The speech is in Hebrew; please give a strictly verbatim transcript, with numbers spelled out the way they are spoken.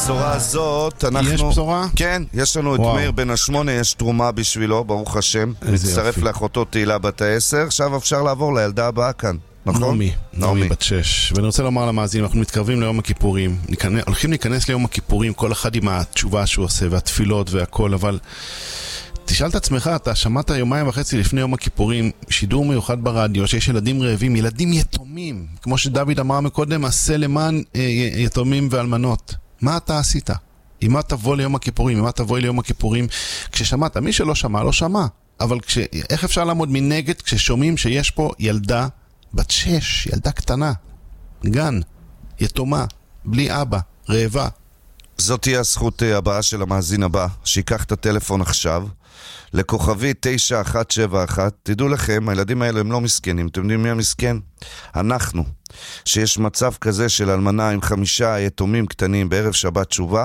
בצורה הזאת אנחנו... יש בשורה? כן, יש לנו את מאיר בן השמונה, יש תרומה בשבילו, ברוך השם. מצטרף לאחותו תהילה בת העשר. עכשיו אפשר לעבור לילדה הבאה כאן, נכון? נעמי, נעמי בת שש. ואני רוצה לומר למאזינים, אנחנו מתקרבים ליום הכיפורים, הולכים להיכנס ליום הכיפורים, כל אחד עם התשובה שהוא עושה והתפילות והכל, אבל תשאל את עצמך, אתה שמעת יומיים וחצי לפני יום הכיפורים שידור מיוחד ברדיו שיש ילדים רעבים, ילדים יתומים, כמו שדוד אמר מקודם, עשה למען יתומים ואלמנות. מה אתה עשית? עם מה תבוא ליום הכיפורים? עם מה תבוא ליום הכיפורים? כששמעת, מי שלא שמע, לא שמע. אבל כש... איך אפשר לעמוד מנגד כששומעים שיש פה ילדה בת שש, ילדה קטנה, גן, יתומה, בלי אבא, רעבה? זאת תהיה הזכות הבאה של המאזין הבא, שיקח את הטלפון עכשיו, לכוכבי תשע אחת שבע אחת. תדעו לכם, הילדים האלה הם לא מסכנים. אתם יודעים מי המסכן? אנחנו. שיש מצב כזה של אלמנה עם חמישה יתומים קטנים בערב שבת תשובה,